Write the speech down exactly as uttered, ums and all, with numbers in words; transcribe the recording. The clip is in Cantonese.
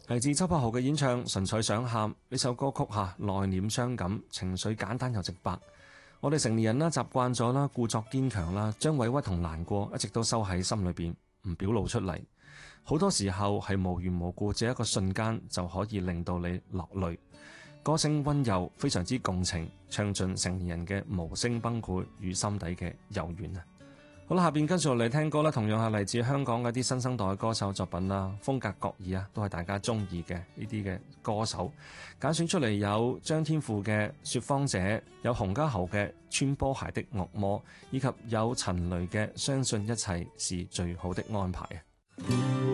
嚟自周柏豪嘅演唱《純粹想喊》呢首歌曲嚇，內斂傷感，情緒簡單又直白。我哋成年人啦，習慣咗啦，故作堅強啦，將委屈同難過一直都收喺心裏邊，唔表露出嚟。好多時候係無緣無故，這一個瞬間就可以令到你落淚。歌聲溫柔，非常之共情，唱盡成年人嘅無聲崩潰與心底嘅柔軟啊！好啦，下邊跟住落嚟聽歌啦，同樣係嚟自香港嘅一啲新生代歌手作品啦，風格各異啊，都係大家中意嘅呢啲嘅歌手揀選出嚟，有張天賦嘅《說謊者》，有洪嘉豪嘅《穿波鞋的惡魔》，以及有陳雷嘅《相信一切是最好的安排》啊！